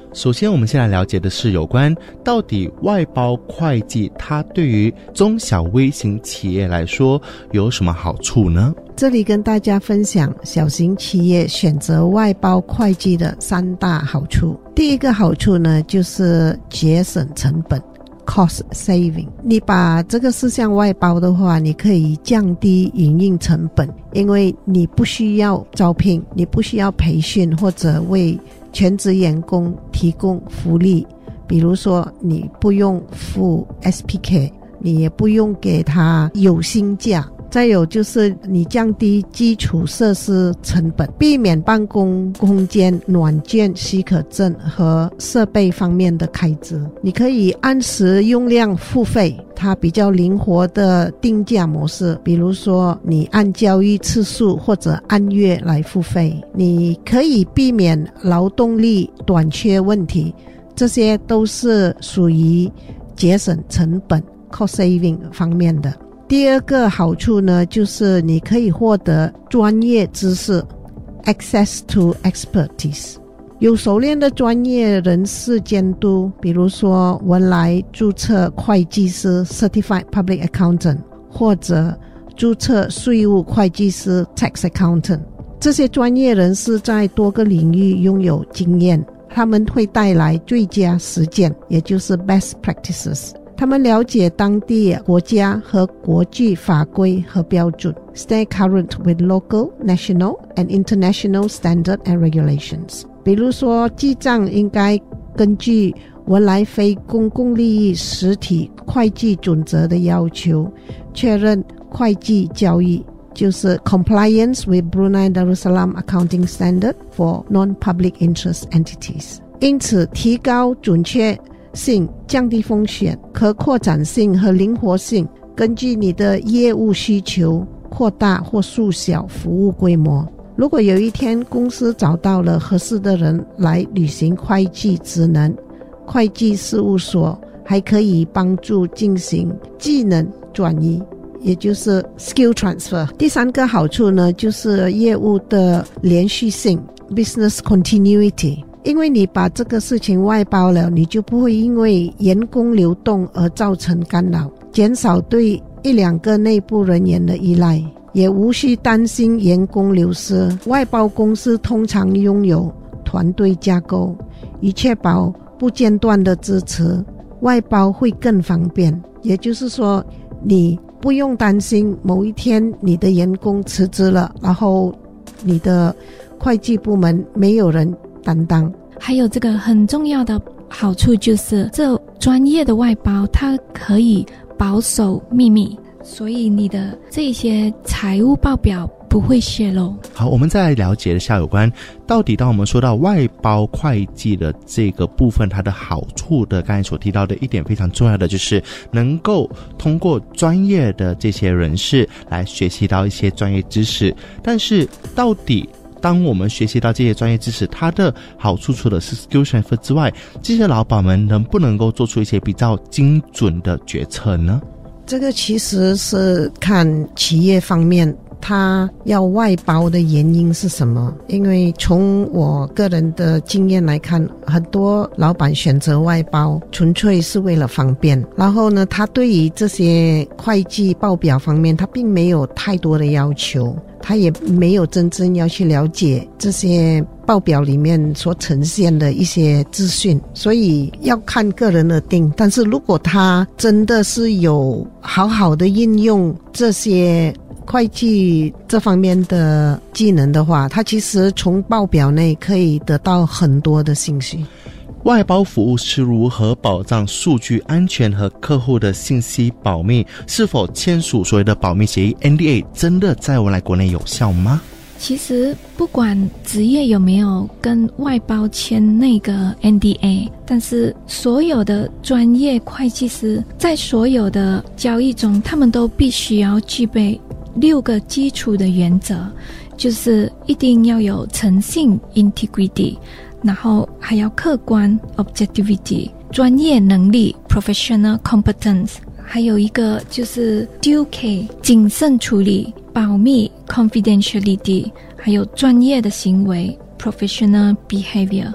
首先我们先来了解的是有关到底外包会计它对于中小微型企业来说有什么好处呢？ 这里跟大家分享小型企业选择外包会计的3大好处。第一个好处呢，就是节省成本 cost saving。 你把这个事项外包的话，你可以降低营运成本，因为你不需要招聘，你不需要培训或者为全职员工提供福利，比如说你不用付 SPK， 你也不用给他有薪假。再有就是你降低基础设施成本，避免办公空间、暖卷、许可证和设备方面的开支。你可以按时用量付费，它比较灵活的定价模式，比如说你按交易次数或者按月来付费。你可以避免劳动力短缺问题，这些都是属于节省成本 cost saving 方面的。第二个好处呢，就是你可以获得专业知识 access to expertise， 有熟练的专业人士监督，比如说文莱注册会计师 Certified Public Accountant， 或者注册税务会计师 Tax Accountant。 这些专业人士在多个领域拥有经验，他们会带来最佳实践，也就是 best practices。他们了解当地国家和国际法规和标准 Stay current with local, national and international standard and regulations。 比如说记账应该根据文莱非公共利益实体会计准则的要求，确认会计交易，就是 Compliance with Brunei Darussalam Accounting Standard for Non-Public Interest Entities。 因此提高准确性，降低风险，可扩展性和灵活性，根据你的业务需求扩大或缩小服务规模。如果有一天公司找到了合适的人来履行会计职能，会计事务所还可以帮助进行技能转移，也就是 skill transfer。 第三个好处呢，就是业务的连续性 business continuity。因为你把这个事情外包了，你就不会因为员工流动而造成干扰，减少对1-2个内部人员的依赖，也无需担心员工流失。外包公司通常拥有团队架构，以确保不间断的支持，外包会更方便。也就是说，你不用担心某一天你的员工辞职了，然后你的会计部门没有人担当。 还有这个很重要的好处就是这专业的外包它可以保守秘密，所以你的这些财务报表不会泄露。 好，我们再来了解一下有关到底当我们说到外包会计的这个部分，它的好处的刚才所提到的一点非常重要的就是能够通过专业的这些人士来学习到一些专业知识。但是到底当我们学习到这些专业知识，它的好处除了是 skill transfer 之外，这些老板们能不能够做出一些比较精准的决策呢？ 这个其实是看企业方面他要外包的原因是什么。因为从我个人的经验来看，很多老板选择外包纯粹是为了方便，然后呢他对于这些会计报表方面他并没有太多的要求，他也没有真正要去了解这些报表里面所呈现的一些资讯，所以要看个人而定。但是如果他真的是有好好的运用这些会计这方面的技能的话，他其实从报表内可以得到很多的信息。 外包服务是如何保障数据安全和客户的信息保密？是否签署所谓的保密协议 NDA 真的在我来国内有效吗？ 其实不管职业有没有跟外包签那个 NDA， 但是所有的专业会计师在所有的交易中，他们都必须要具备6个基础的原则，就是一定要有诚信 integrity， 然后还要客观 objectivity， 专业能力 professional competence， 还有一个就是 due care 谨慎处理，保密 confidentiality， 还有专业的行为 professional behavior。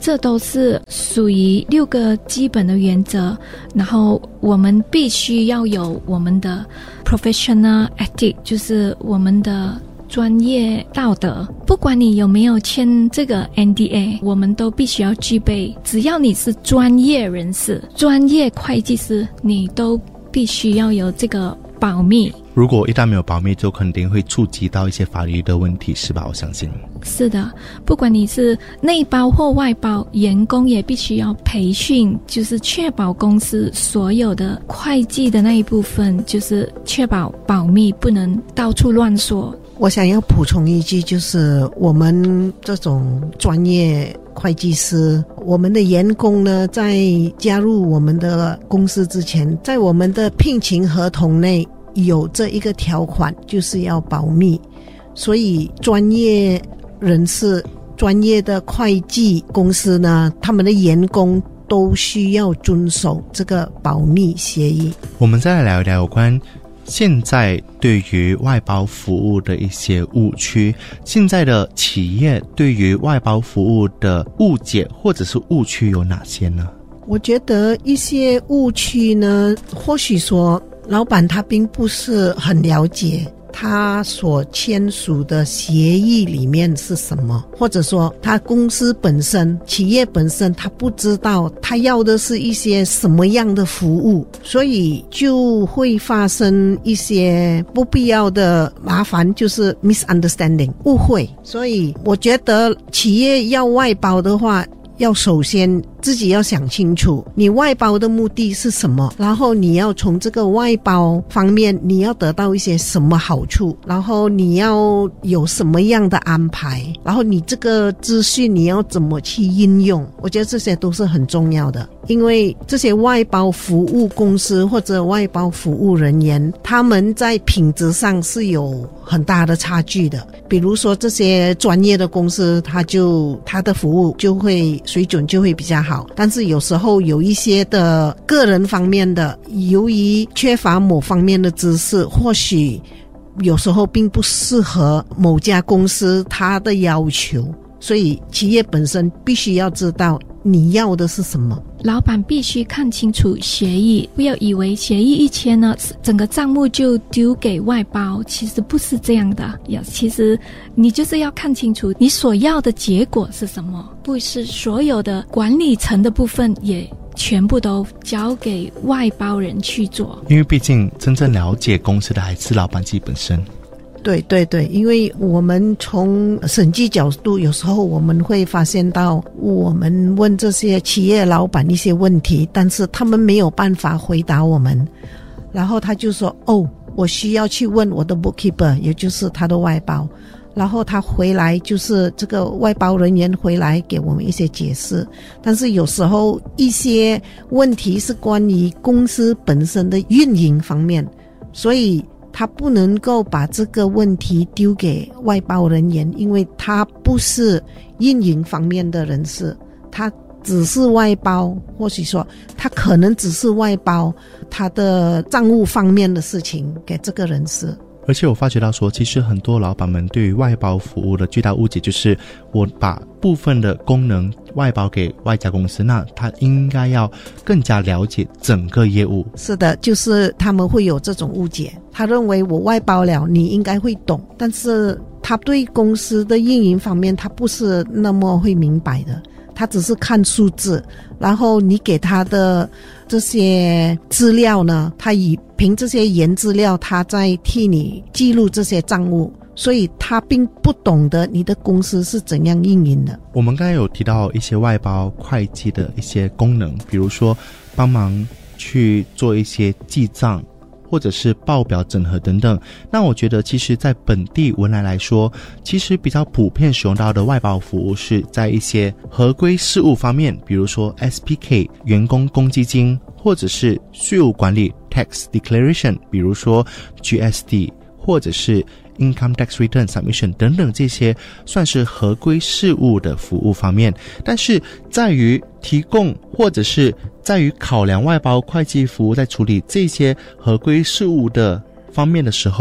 这都是属于6个基本的原则，然后我们必须要有我们的 professional ethic， 就是我们的专业道德。不管你有没有签这个 NDA， 我们都必须要具备，只要你是专业人士、专业会计师，你都必须要有这个保密。 如果一旦没有保密，就肯定会触及到一些法律的问题，是吧？我相信是的，不管你是内包或外包，员工也必须要培训，就是确保公司所有的会计的那一部分，就是确保保密，不能到处乱说。 我想要补充一句，就是我们这种专业会计师，我们的员工呢，在加入我们的公司之前，在我们的聘请合同内有这一个条款，就是要保密。所以专业人士、专业的会计公司呢，他们的员工都需要遵守这个保密协议。 我们再来聊一聊有关现在对于外包服务的一些误区，现在的企业对于外包服务的误解或者是误区有哪些呢？ 我觉得一些误区呢，或许说老板他并不是很了解他所签署的协议里面是什么，或者说他公司本身、企业本身他不知道他要的是一些什么样的服务，所以就会发生一些不必要的麻烦，就是 misunderstanding 误会。所以我觉得企业要外包的话，要首先自己要想清楚你外包的目的是什么，然后你要从这个外包方面你要得到一些什么好处，然后你要有什么样的安排，然后你这个资讯你要怎么去应用。我觉得这些都是很重要的，因为这些外包服务公司或者外包服务人员，他们在品质上是有很大的差距的。比如说这些专业的公司，他的服务就会水准就会比较好，但是有时候有一些的个人方面的，由于缺乏某方面的知识，或许有时候并不适合某家公司它的要求，所以企业本身必须要知道你要的是什么。 老板必须看清楚协议，不要以为协议一签呢，整个账目就丢给外包，其实不是这样的。其实你就是要看清楚你所要的结果是什么，不是所有的管理层的部分也全部都交给外包人去做。因为毕竟真正了解公司的还是老板自己本身。 对对对，因为我们从审计角度，有时候我们会发现到，我们问这些企业老板一些问题，但是他们没有办法回答我们，然后他就说我需要去问我的 bookkeeper， 也就是他的外包，然后他回来，就是这个外包人员回来给我们一些解释。但是有时候一些问题是关于公司本身的运营方面，所以他不能够把这个问题丢给外包人员，因为他不是运营方面的人士，他只是外包，或许说他可能只是外包他的账务方面的事情给这个人士。 而且我发觉到说，其实很多老板们对于外包服务的最大误解就是我把部分的功能外包给外家公司，那他应该要更加了解整个业务。 是的，就是他们会有这种误解，他认为我外包了你应该会懂，但是他对公司的运营方面他不是那么会明白的，他只是看数字，然后你给他的这些资料呢，他凭这些原资料他在替你记录这些账务，所以他并不懂得你的公司是怎样运营的。 我们刚才有提到一些外包会计的一些功能，比如说帮忙去做一些记账，或者是报表整合等等。那我觉得其实在本地文莱来说，其实比较普遍使用到的外包服务是在一些合规事务方面，比如说 SPK 员工公积金，或者是税务管理 Tax Declaration， 比如说 GST， 或者是 Income Tax Return Submission 等等，这些算是合规事务的服务方面。但是在于提供或者是在于考量外包会计服务在处理这些合规事务的方面的时候，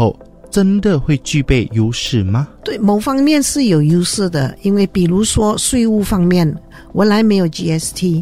真的会具备优势吗？ 对，某方面是有优势的，因为比如说税务方面，原来没有 GST，